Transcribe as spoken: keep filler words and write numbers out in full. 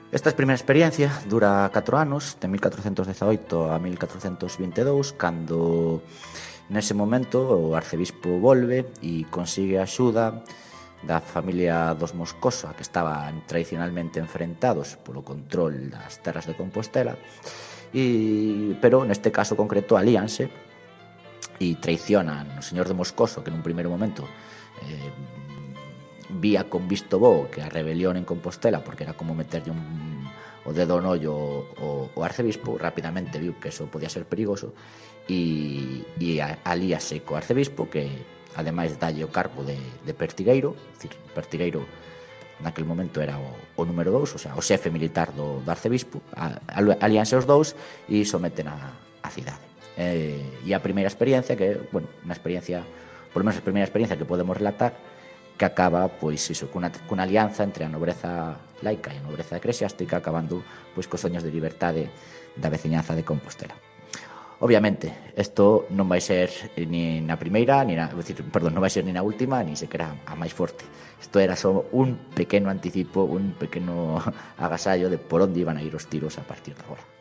Esta primeira experiencia dura catro anos, de mil catrocentos dezaoito a mil catrocentos vinte e dous, cando nese momento o arcebispo volve e consigue a axuda da familia dos Moscoso, a que estaban tradicionalmente enfrentados polo control das terras de Compostela, e, pero neste caso concreto alíanse e traicionan o señor de Moscoso, que nun primeiro momento eh, vía con visto bo que a rebelión en Compostela, porque era como meterlle un, o dedo no ollo o, o arcebispo, rapidamente viu que eso podía ser perigoso e, e alíase co arcebispo, que ademais dalle o cargo de, de pertigueiro, é dicir, pertigueiro naquel momento era o, o número dous, o sea, o xefe militar do, do arcebispo, a, alíanse os dous e someten a, a cidade. Eh, e a primeira experiencia, que, bueno, unha experiencia, polo menos a primeira experiencia que podemos relatar, que acaba, pois, iso, cunha, cunha alianza entre a nobreza laica e a nobreza eclesiástica, acabando, pois, cos soños de liberdade da veciñanza de Compostela. Obviamente, isto non vai ser ni na primeira, ni na, decir, perdón, non vai ser ni na última, ni sequera a máis forte. Isto era só un pequeno anticipo, un pequeno agasallo de por onde iban a ir os tiros a partir de agora.